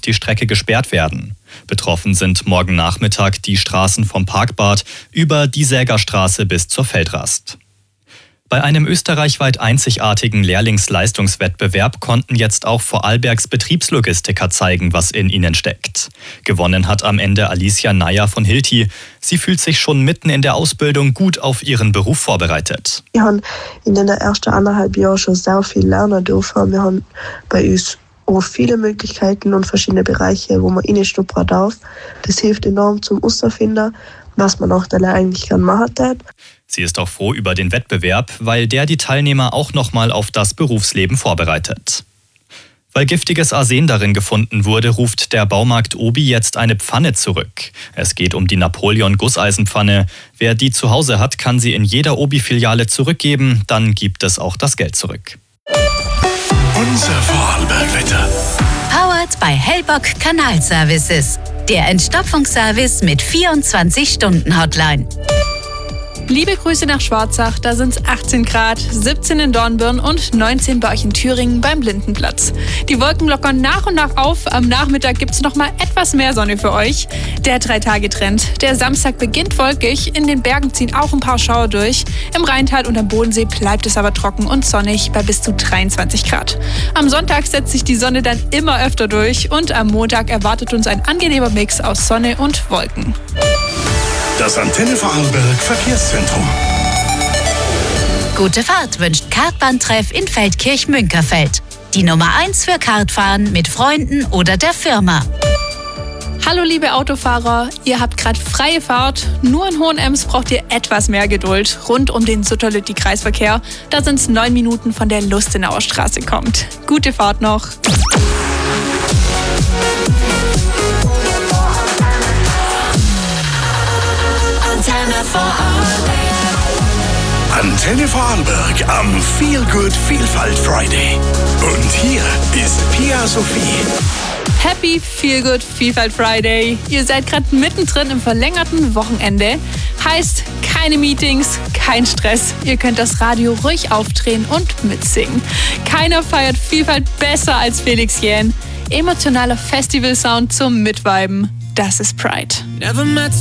die Strecke gesperrt werden. Betroffen sind morgen Nachmittag die Straßen vom Parkbad über die Sägerstraße bis zur Feldrast. Bei einem österreichweit einzigartigen Lehrlingsleistungswettbewerb konnten jetzt auch Vorarlbergs Betriebslogistiker zeigen, was in ihnen steckt. Gewonnen hat am Ende Alicia Neier von Hilti. Sie fühlt sich schon mitten in der Ausbildung gut auf ihren Beruf vorbereitet. Wir haben in den ersten 1,5 Jahren schon sehr viel lernen dürfen. Wir haben bei uns auch viele Möglichkeiten und verschiedene Bereiche, wo man reinschnuppern darf. Das hilft enorm zum Herausfinden, was man auch da eigentlich gerne machen darf. Sie ist auch froh über den Wettbewerb, weil der die Teilnehmer auch nochmal auf das Berufsleben vorbereitet. Weil giftiges Arsen darin gefunden wurde, ruft der Baumarkt Obi jetzt eine Pfanne zurück. Es geht um die Napoleon-Gusseisenpfanne. Wer die zu Hause hat, kann sie in jeder Obi-Filiale zurückgeben. Dann gibt es auch das Geld zurück. Unser Vorarlberg-Wetter. Powered by Hellbock Kanalservices. Der Entstopfungsservice mit 24-Stunden-Hotline. Liebe Grüße nach Schwarzach, da sind es 18 Grad, 17 in Dornbirn und 19 bei euch in Thüringen beim Blindenplatz. Die Wolken lockern nach und nach auf, am Nachmittag gibt es nochmal etwas mehr Sonne für euch. Der 3-Tage-Trend. Der Samstag beginnt wolkig, in den Bergen ziehen auch ein paar Schauer durch. Im Rheintal und am Bodensee bleibt es aber trocken und sonnig bei bis zu 23 Grad. Am Sonntag setzt sich die Sonne dann immer öfter durch und am Montag erwartet uns ein angenehmer Mix aus Sonne und Wolken. Das Antenne Vorarlberg Verkehrszentrum. Gute Fahrt wünscht Kartbahntreff in Feldkirch-Münkerfeld. Die Nummer 1 für Kartfahren mit Freunden oder der Firma. Hallo liebe Autofahrer, ihr habt gerade freie Fahrt. Nur in Hohenems braucht ihr etwas mehr Geduld. Rund um den Sutterlütti-Kreisverkehr, da sind es 9 Minuten von der Lustenauer Straße kommt. Gute Fahrt noch. Antenne Vorarlberg am Feel Good Vielfalt Friday. Und hier ist Pia Sophie. Happy Feel Good Vielfalt Friday. Ihr seid gerade mittendrin im verlängerten Wochenende. Heißt, keine Meetings, kein Stress. Ihr könnt das Radio ruhig aufdrehen und mitsingen. Keiner feiert Vielfalt besser als Felix Jähn. Emotionaler Festivalsound zum Mitviben. Das ist Pride. Never met